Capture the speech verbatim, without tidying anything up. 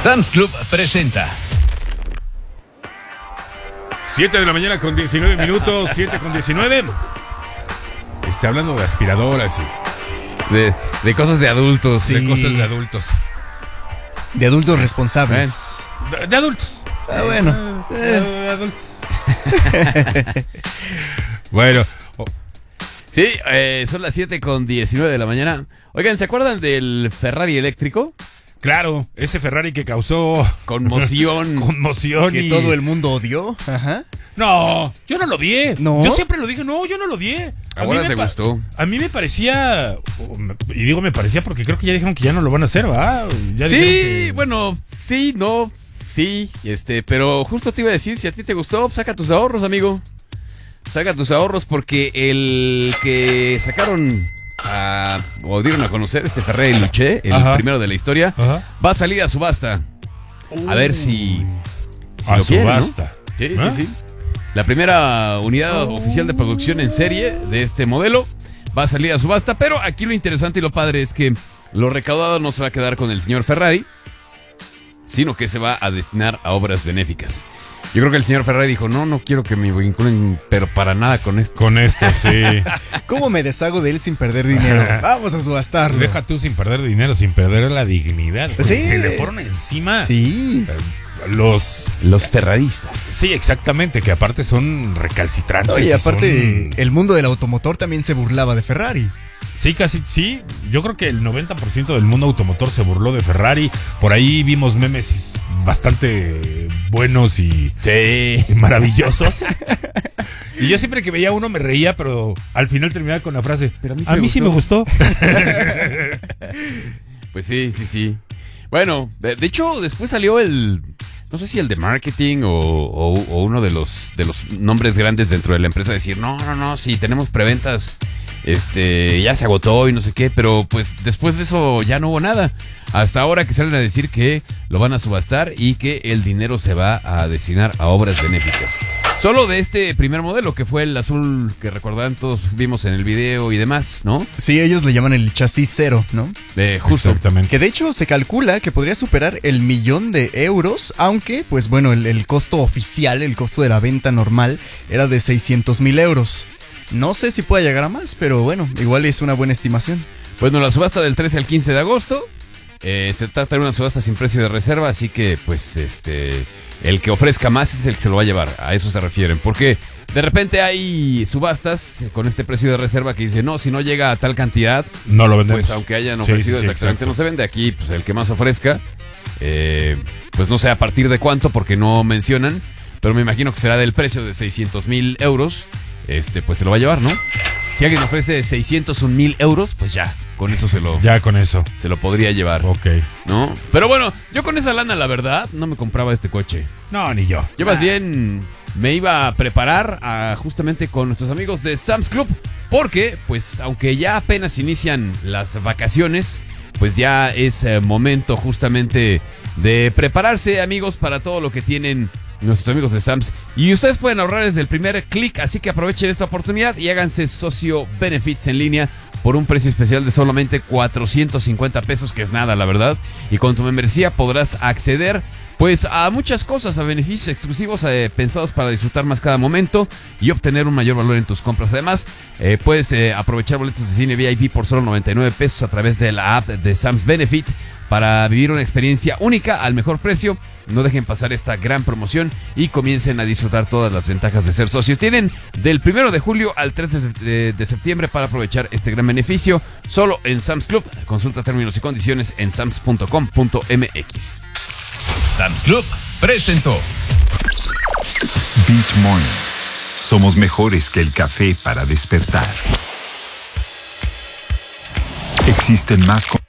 Sam's Club presenta. siete de la mañana con diecinueve minutos, siete con diecinueve. Está hablando de aspiradoras y De, de cosas de adultos. de Sí. cosas de adultos. De adultos responsables. De, de adultos. Ah, bueno. De, de adultos. Bueno. oh, Sí, eh, son las siete con diecinueve de la mañana. Oigan, ¿se acuerdan del Ferrari eléctrico? claro, ese Ferrari que causó Conmoción. conmoción Que y... todo el mundo odió. Ajá. No, yo no lo odié. ¿No? Yo siempre lo dije, no, yo no lo odié. A Ahora mí me te pa- gustó. A mí me parecía, y digo me parecía porque creo que ya dijeron que ya no lo van a hacer, ¿va? Ya Sí, dijeron que- bueno, sí, no, sí, este, pero justo te iba a decir, si a ti te gustó, saca tus ahorros, amigo. Saca tus ahorros porque el que sacaron a, o dieron a conocer, este Ferrari Luche, el Ajá. primero de la historia, Ajá. va a salir a subasta. A ver si, si A lo quieren, ¿no? subasta. Sí, ¿Ah? sí, sí. La primera unidad oficial de producción en serie de este modelo va a salir a subasta, pero aquí lo interesante y lo padre es que lo recaudado no se va a quedar con el señor Ferrari, sino que se va a destinar a obras benéficas. Yo creo que el señor Ferrari dijo, no, no quiero que me vinculen, pero para nada con esto. Con esto, sí. ¿Cómo me deshago de él sin perder dinero? Vamos a subastarlo. Deja tú sin perder dinero, sin perder la dignidad. Porque Sí. Se le fueron encima Sí. eh, los... Los ferraristas. Sí, exactamente, que aparte son recalcitrantes. Oye, y aparte, son- el mundo del automotor también se burlaba de Ferrari. Sí, casi, sí. Yo creo que el noventa por ciento del mundo automotor se burló de Ferrari. Por ahí vimos memes bastante buenos y, Sí. y maravillosos. Y yo siempre que veía uno me reía, pero al final terminaba con la frase, Pero a mí sí a me mí sí me gustó. Pues sí, sí, sí. Bueno, de, de hecho, después salió el... No sé si el de marketing o, o- o uno de los, de los nombres grandes dentro de la empresa decir, no, no, no, sí, tenemos preventas, este, ya se agotó y no sé qué, pero pues después de eso ya no hubo nada. Hasta ahora que salen a decir que lo van a subastar y que el dinero se va a destinar a obras benéficas. Solo de este primer modelo, que fue el azul que recordarán todos vimos en el video y demás, ¿no? Sí, ellos le llaman el chasis cero, ¿no? Eh, justo. Exactamente. Que de hecho se calcula que podría superar el millón de euros, aunque, pues bueno, el, el costo oficial, el costo de la venta normal, era de seiscientos mil euros. No sé si pueda llegar a más, pero bueno, igual es una buena estimación. Bueno, la subasta del trece al quince de agosto. Eh, se trata de una subasta sin precio de reserva, así que pues este el que ofrezca más es el que se lo va a llevar. A eso se refieren, porque de repente hay subastas con este precio de reserva que dicen, no, si no llega a tal cantidad, No lo vendemos. pues aunque hayan Sí, ofrecido sí, sí, exactamente exacto. no se vende. Aquí pues el que más ofrezca, eh, pues no sé a partir de cuánto porque no mencionan, pero me imagino que será del precio de seiscientos mil euros, este pues se lo va a llevar, ¿no? Si alguien ofrece seiscientos un mil euros, pues ya, con eso se lo, Ya con eso. se lo podría llevar, Ok. ¿no? Pero bueno, yo con esa lana, la verdad, no me compraba este coche. No, ni yo. Yo más bien me iba a preparar a, justamente con nuestros amigos de Sam's Club, porque, pues, aunque ya apenas inician las vacaciones, pues ya es eh, momento justamente de prepararse, amigos, para todo lo que tienen nuestros amigos de Sam's. Y ustedes pueden ahorrar desde el primer clic, así que aprovechen esta oportunidad y háganse socio Benefits en línea por un precio especial de solamente cuatrocientos cincuenta pesos, que es nada, la verdad. Y con tu membresía podrás acceder pues a muchas cosas, a beneficios exclusivos eh, pensados para disfrutar más cada momento y obtener un mayor valor en tus compras. Además, eh, puedes eh, aprovechar boletos de cine V I P por solo noventa y nueve pesos a través de la app de Sam's Benefit para vivir una experiencia única al mejor precio. No dejen pasar esta gran promoción y comiencen a disfrutar todas las ventajas de ser socios. Tienen del primero de julio al tres de, de septiembre para aprovechar este gran beneficio solo en Sam's Club. Consulta términos y condiciones en sams punto com punto m x. Sam's Club presentó. Beach Morning. Somos mejores que el café para despertar. Existen más... co-